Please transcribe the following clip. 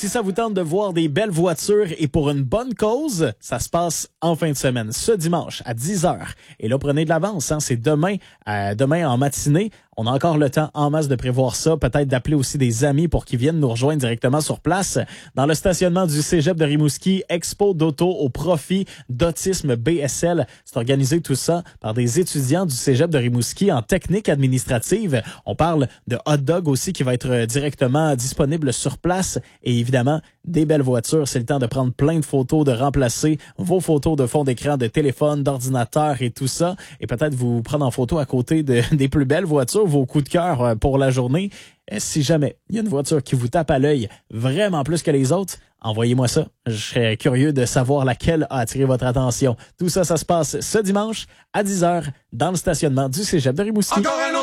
Si ça vous tente de voir des belles voitures et pour une bonne cause, ça se passe en fin de semaine, ce dimanche à 10h. Et là, prenez de l'avance, hein, c'est demain en matinée. On a encore le temps en masse de prévoir ça, peut-être d'appeler aussi des amis pour qu'ils viennent nous rejoindre directement sur place. Dans le stationnement du Cégep de Rimouski, expo d'auto au profit d'Autisme BSL. C'est organisé tout ça par des étudiants du Cégep de Rimouski en technique administrative. On parle de hot dog aussi qui va être directement disponible sur place et évidemment des belles voitures. C'est le temps de prendre plein de photos, de remplacer vos photos de fond d'écran, de téléphone, d'ordinateur et tout ça. Et peut-être vous prendre en photo à côté des plus belles voitures, vos coups de cœur pour la journée. Si jamais il y a une voiture qui vous tape à l'œil vraiment plus que les autres, envoyez-moi ça. Je serais curieux de savoir laquelle a attiré votre attention. Tout ça, ça se passe ce dimanche à 10h dans le stationnement du Cégep de Rimouski.